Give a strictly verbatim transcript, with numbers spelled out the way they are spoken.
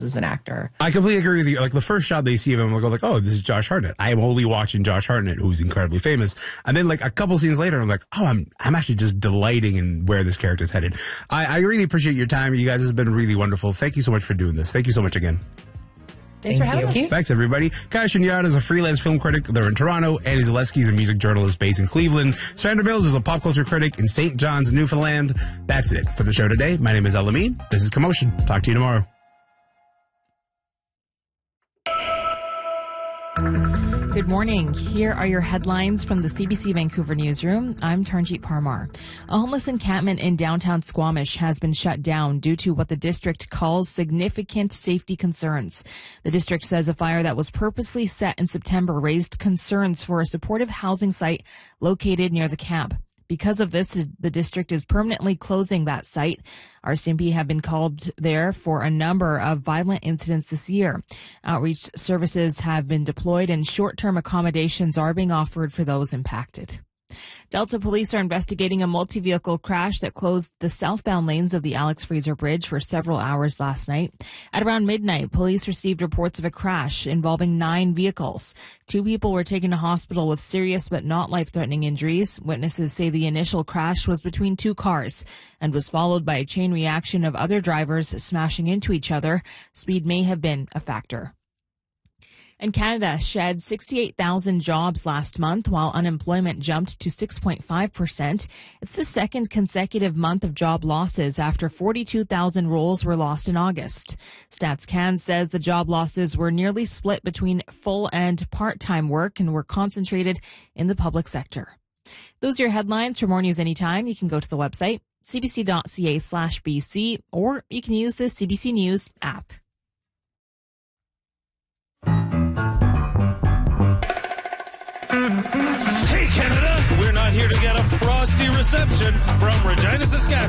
as an actor. I completely agree with you. Like the first shot they see of him, they'll go like, oh, this is Josh Hartnett. I am only watching Josh Hartnett, who's incredibly famous. And then like a couple scenes later, I'm like, oh, I'm I'm actually just delighting in where this character is headed. I, I really appreciate your time. You guys have been really wonderful. Thank you so much for doing this. Thank you so much again. Thanks Thank for having you. us. Thanks, everybody. Kai Shunyad is a freelance film critic. They're in Toronto. Andy Zaleski is a music journalist based in Cleveland. Sandra Mills is a pop culture critic in Saint John's, Newfoundland. That's it for the show today. My name is Elamine. This is Commotion. Talk to you tomorrow. Good morning. Here are your headlines from the C B C Vancouver newsroom. I'm Tarnjeet Parmar. A homeless encampment in downtown Squamish has been shut down due to what the district calls significant safety concerns. The district says a fire that was purposely set in September raised concerns for a supportive housing site located near the camp. Because of this, the district is permanently closing that site. R C M P have been called there for a number of violent incidents this year. Outreach services have been deployed and short-term accommodations are being offered for those impacted. Delta police are investigating a multi-vehicle crash that closed the southbound lanes of the Alex Fraser Bridge for several hours last night. At around midnight, police received reports of a crash involving nine vehicles. Two people were taken to hospital with serious but not life-threatening injuries. Witnesses say the initial crash was between two cars and was followed by a chain reaction of other drivers smashing into each other. Speed may have been a factor. And Canada shed sixty-eight thousand jobs last month, while unemployment jumped to six point five percent. It's the second consecutive month of job losses after forty-two thousand roles were lost in August. StatsCan says the job losses were nearly split between full and part-time work and were concentrated in the public sector. Those are your headlines. For more news anytime, you can go to the website, cbc.ca slash BC, or you can use the C B C News app. Hey, Canada! We're not here to get a frosty reception from Regina, Saskatchewan.